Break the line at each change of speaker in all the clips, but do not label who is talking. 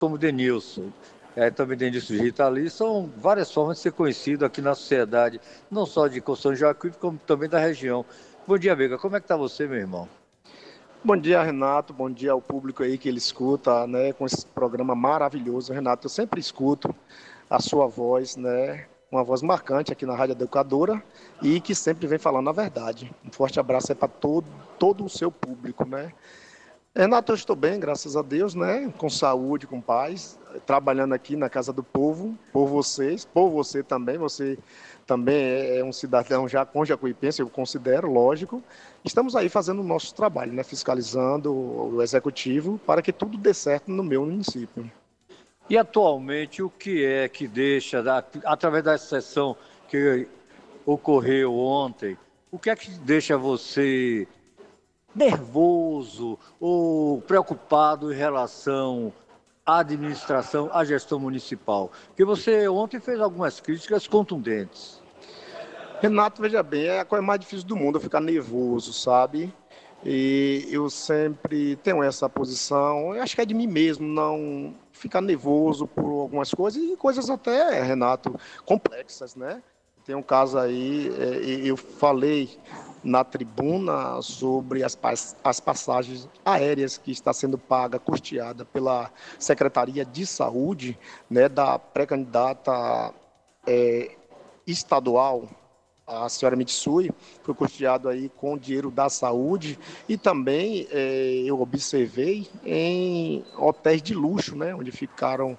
como Denilson, também Denilson Digitalista, são várias formas de ser conhecido aqui na sociedade, não só de Constituição de Jacuípe, como também da região. Bom dia, amiga. Como é que está você, meu irmão?
Bom dia, Renato. Bom dia ao público aí que ele escuta, né, com esse programa maravilhoso. Renato, eu sempre escuto a sua voz, né, uma voz marcante aqui na Rádio Educadora e que sempre vem falando a verdade. Um forte abraço aí para todo o seu público, né? Renato, eu estou bem, graças a Deus, né, com saúde, com paz, trabalhando aqui na Casa do Povo, por vocês, por você também. Você também é um cidadão já com jacuipense, eu considero, lógico. Estamos aí fazendo o nosso trabalho, né, fiscalizando o executivo para que tudo dê certo no meu município.
E atualmente, o que é que deixa, através da sessão que ocorreu ontem, o que é que deixa você nervoso ou preocupado em relação à administração, à gestão municipal? Porque você ontem fez algumas críticas contundentes.
Renato, veja bem, é a coisa mais difícil do mundo, eu ficar nervoso, sabe? E eu sempre tenho essa posição, eu acho que é de mim mesmo, não ficar nervoso por algumas coisas, e coisas até, Renato, complexas, né? Tem um caso aí, eu falei na tribuna sobre as passagens aéreas que está sendo paga, custeada pela Secretaria de Saúde, né, da pré-candidata estadual, a senhora Mitsui, foi custeado aí com o dinheiro da saúde, e também eu observei em hotéis de luxo, né, onde ficaram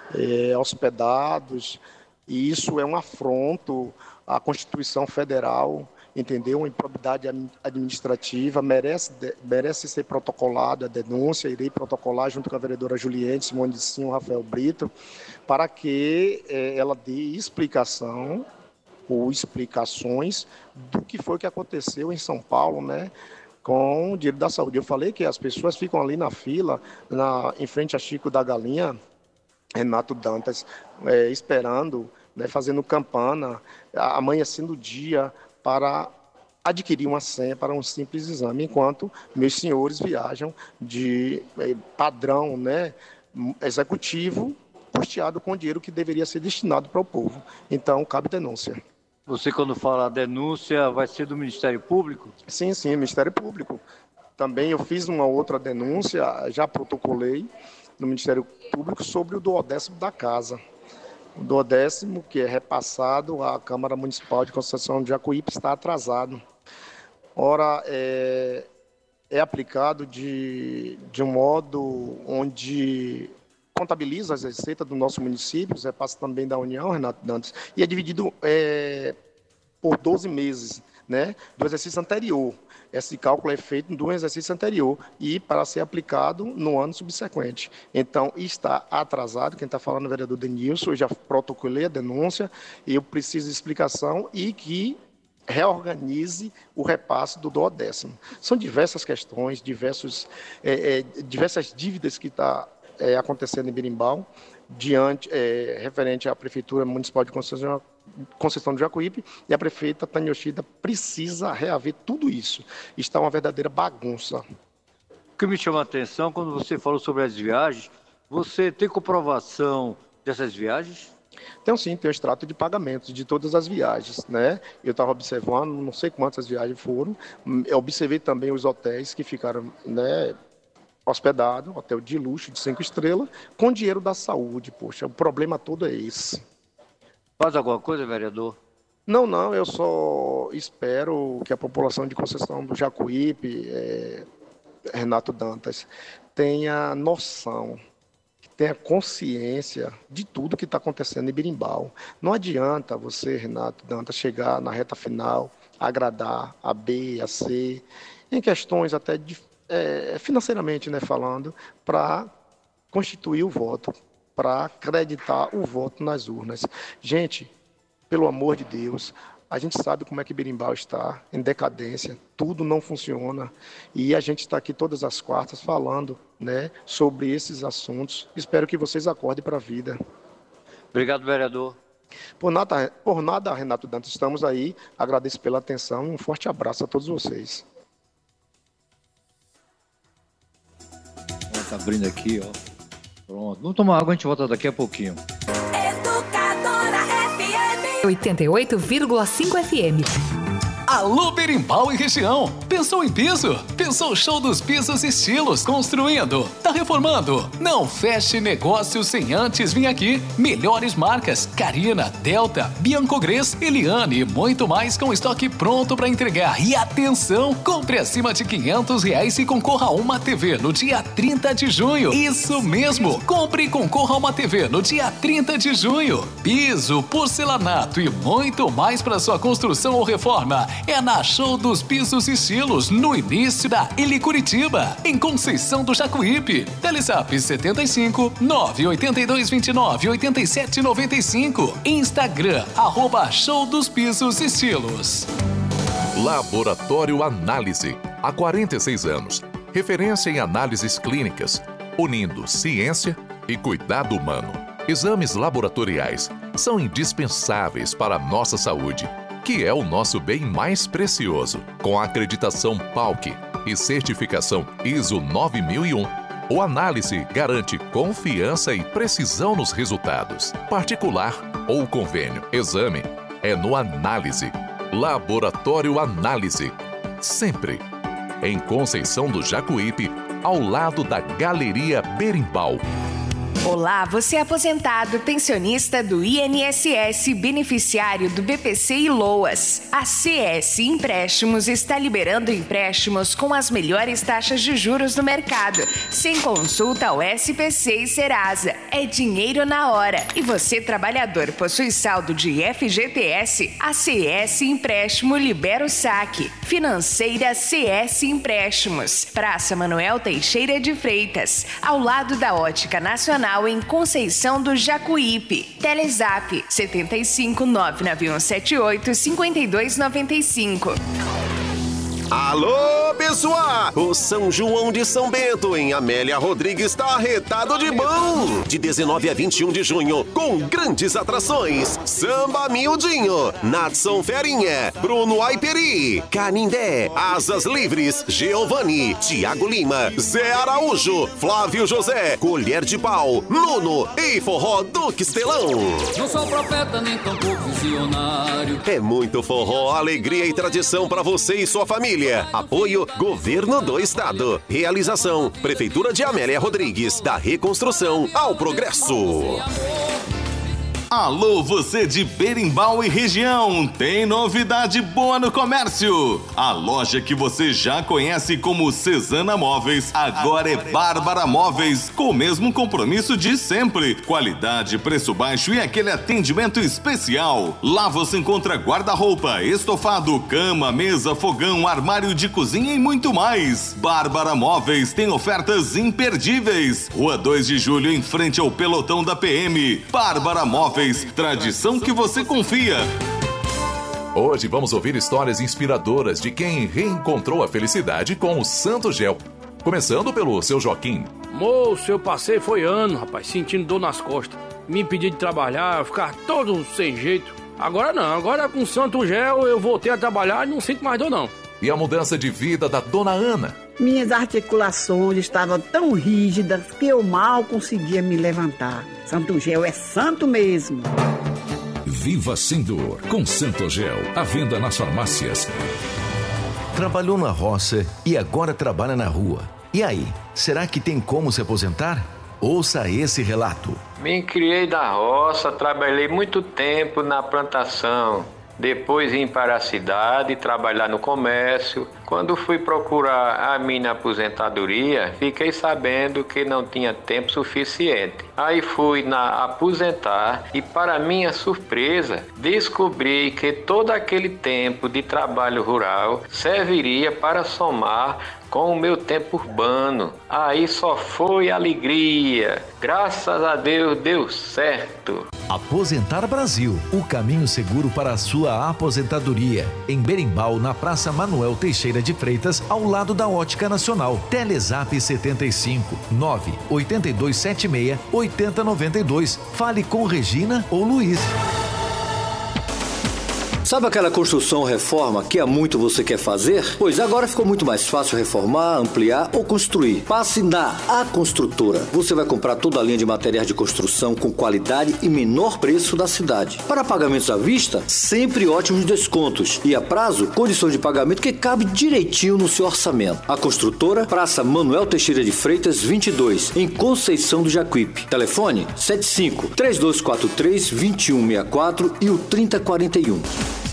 hospedados, e isso é um afronto à Constituição Federal, entendeu? Uma improbidade administrativa, merece ser protocolada a denúncia. Irei protocolar junto com a vereadora Juliette, Simone de Sim, o Rafael Brito, para que ela dê explicação ou explicações do que foi que aconteceu em São Paulo, né, com o dinheiro da saúde. Eu falei que as pessoas ficam ali na fila, em frente a Chico da Galinha, Renato Dantas, esperando, né, fazendo campana, amanhecendo o dia para adquirir uma senha para um simples exame, enquanto meus senhores viajam de padrão, né, executivo, custeado com dinheiro que deveria ser destinado para o povo. Então, cabe denúncia.
Você, quando fala denúncia, vai ser do Ministério Público?
Sim, Ministério Público. Também eu fiz uma outra denúncia, já protocolei no Ministério Público sobre o duodécimo da casa. O duodécimo, que é repassado à Câmara Municipal de Conceição de Jacuípe, está atrasado. Ora, é aplicado de um modo onde contabiliza as receitas do nosso município, repassa também da União, Renato Dantas, e é dividido por 12 meses, né, do exercício anterior. Esse cálculo é feito do exercício anterior e para ser aplicado no ano subsequente. Então, está atrasado. Quem está falando é o vereador Denilson. Eu já protocolei a denúncia, eu preciso de explicação e que reorganize o repasse do duodécimo. São diversas questões, diversas dívidas que estão acontecendo em Berimbau, referente à Prefeitura Municipal de Conceição do Jacuípe, e a prefeita Tânia Yoshida precisa reaver tudo isso. Está uma verdadeira bagunça.
O que me chama a atenção, quando você falou sobre as viagens, você tem comprovação dessas viagens?
Então, sim, tem o extrato de pagamentos de todas as viagens, né? Eu estava observando, não sei quantas viagens foram, eu observei também os hotéis que ficaram, né, hospedado, hotel de luxo de 5 estrelas, com dinheiro da saúde. Poxa, o problema todo é esse.
Faz alguma coisa, vereador?
Não, eu só espero que a população de Conceição do Jacuípe, Renato Dantas, tenha noção, tenha consciência de tudo que está acontecendo em Berimbau. Não adianta você, Renato Dantas, chegar na reta final, agradar a B, a C, em questões até financeiramente, né, falando, para constituir o voto, para acreditar o voto nas urnas. Gente, pelo amor de Deus, a gente sabe como é que Berimbau está, em decadência, tudo não funciona, e a gente está aqui todas as quartas falando, né, sobre esses assuntos. Espero que vocês acordem para a vida.
Obrigado, vereador.
Por nada, Renato Dantas, estamos aí, agradeço pela atenção e um forte abraço a todos vocês.
Está abrindo aqui, ó. Pronto, vamos tomar água, a gente volta daqui a pouquinho.
Educadora FM
88,5 FM.
Alô, Berimbau e região. Pensou em piso? Pensou show dos pisos estilos construindo? Tá reformando? Não feche negócio sem antes vir aqui. Melhores marcas: Carina, Delta, Biancogres, Eliane e muito mais com estoque pronto para entregar. E atenção, compre acima de R$500 e concorra a uma TV no dia 30 de junho. Isso mesmo, compre e concorra a uma TV no dia 30 de junho. Piso, porcelanato e muito mais para sua construção ou reforma. É na Show dos Pisos Estilos, no início da Ili Curitiba, em Conceição do Jacuípe. Telezap 75 982 29 87 95. Instagram, @Show dos Pisos Estilos.
Laboratório Análise. Há 46 anos. Referência em análises clínicas, unindo ciência e cuidado humano. Exames laboratoriais são indispensáveis para a nossa saúde, que é o nosso bem mais precioso. Com a acreditação PALC e certificação ISO 9001, o Análise garante confiança e precisão nos resultados. Particular ou convênio, exame é no Análise. Laboratório Análise. Sempre em Conceição do Jacuípe, ao lado da Galeria Berimbau.
Olá, você é aposentado, pensionista do INSS, beneficiário do BPC e LOAS. A CS Empréstimos está liberando empréstimos com as melhores taxas de juros do mercado, sem consulta ao SPC e Serasa. É dinheiro na hora. E você, trabalhador, possui saldo de FGTS? A CS Empréstimo libera o saque. Financeira CS Empréstimos. Praça Manuel Teixeira de Freitas, ao lado da Ótica Nacional, em Conceição do Jacuípe. Telezap 75 99178 5295.
Alô, pessoal! O São João de São Bento, em Amélia Rodrigues, está arretado de bom! De 19 a 21 de junho, com grandes atrações: Samba Miudinho, Natson Ferinha, Bruno Aiperi, Canindé, Asas Livres, Giovanni, Tiago Lima, Zé Araújo, Flávio José, Colher de Pau, Nuno e Forró do Quistelão.
Não sou profeta nem tampouco visionário.
É muito forró, alegria e tradição para você e sua família. Apoio Governo do Estado. Realização Prefeitura de Amélia Rodrigues. Da reconstrução ao progresso.
Alô, você de Berimbau e região, tem novidade boa no comércio. A loja que você já conhece como Cesana Móveis, agora é Bárbara Móveis, com o mesmo compromisso de sempre. Qualidade, preço baixo e aquele atendimento especial. Lá você encontra guarda-roupa, estofado, cama, mesa, fogão, armário de cozinha e muito mais. Bárbara Móveis tem ofertas imperdíveis. Rua 2 de Julho, em frente ao pelotão da PM. Bárbara Móveis, tradição que você confia.
Hoje vamos ouvir histórias inspiradoras de quem reencontrou a felicidade com o Santo Gel. Começando pelo seu Joaquim.
Moço, eu passei foi ano, rapaz, sentindo dor nas costas. Me impedir de trabalhar, ficar todo sem jeito. Agora não, agora com o Santo Gel eu voltei a trabalhar e não sinto mais dor não.
E a mudança de vida da dona Ana.
Minhas articulações estavam tão rígidas que eu mal conseguia me levantar. Santo Gel é santo mesmo.
Viva sem dor com Santo Gel. À venda nas farmácias.
Trabalhou na roça e agora trabalha na rua. E aí, será que tem como se aposentar? Ouça esse relato.
Me criei da roça, trabalhei muito tempo na plantação. Depois vim para a cidade trabalhar no comércio. Quando fui procurar a minha aposentadoria, fiquei sabendo que não tinha tempo suficiente. Aí fui na aposentar e, para minha surpresa, descobri que todo aquele tempo de trabalho rural serviria para somar com o meu tempo urbano. Aí só foi alegria. Graças a Deus deu certo.
Aposentar Brasil, o caminho seguro para a sua aposentadoria. Em Berimbau, na Praça Manuel Teixeira de Freitas, ao lado da Ótica Nacional. Telezap 75 98276 8092. Fale com Regina ou Luiz.
Sabe aquela construção ou reforma que há muito você quer fazer? Pois agora ficou muito mais fácil reformar, ampliar ou construir. Passe na A Construtora. Você vai comprar toda a linha de materiais de construção com qualidade e menor preço da cidade. Para pagamentos à vista, sempre ótimos descontos. E a prazo, condições de pagamento que cabe direitinho no seu orçamento. A Construtora, Praça Manuel Teixeira de Freitas, 22, em Conceição do Jacuípe. Telefone 75-3243-2164 e o 3041.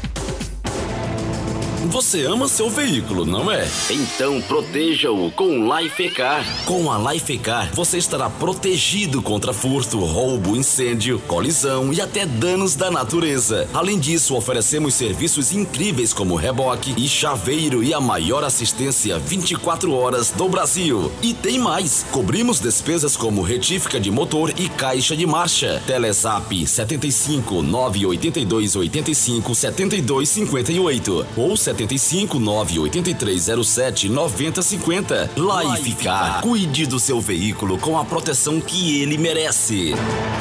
Você ama seu veículo, não é? Então proteja-o com Lifecar. Com a Lifecar, você estará protegido contra furto, roubo, incêndio, colisão e até danos da natureza. Além disso, oferecemos serviços incríveis como reboque e chaveiro e a maior assistência 24 horas do Brasil. E tem mais! Cobrimos despesas como retífica de motor e caixa de marcha. Telezap 75 982 85 72 58 ou 75 98307 9050. Lifecar. Cuide do seu veículo com a proteção que ele merece.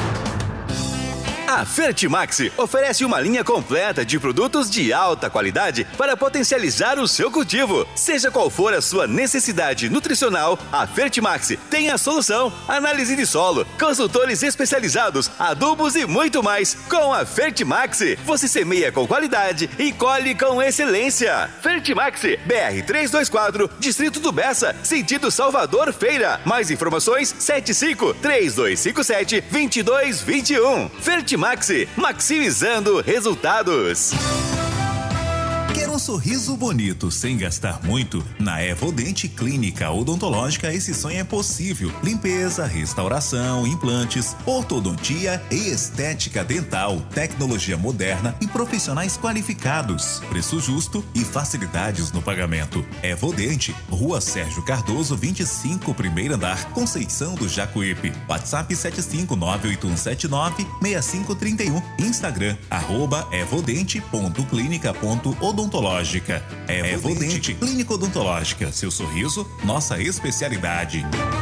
A Fertimax oferece uma linha completa de produtos de alta qualidade para potencializar o seu cultivo. Seja qual for a sua necessidade nutricional, a Fertimax tem a solução. Análise de solo, consultores especializados, adubos e muito mais. Com a Fertimax, você semeia com qualidade e colhe com excelência. Fertimax, BR 324, Distrito do Bessa, sentido Salvador Feira. Mais informações, 75-3257-2221. Fertimax, maximizando resultados.
Quer um sorriso bonito sem gastar muito? Na Evodente Clínica Odontológica esse sonho é possível. Limpeza, restauração, implantes, ortodontia e estética dental, tecnologia moderna e profissionais qualificados. Preço justo e facilidades no pagamento. Evodente, Rua Sérgio Cardoso 25, primeiro andar, Conceição do Jacuípe. WhatsApp 75981796531. Instagram @evodente.clinica.odontológica. Evodente Clínica Odontológica. Seu sorriso, nossa especialidade.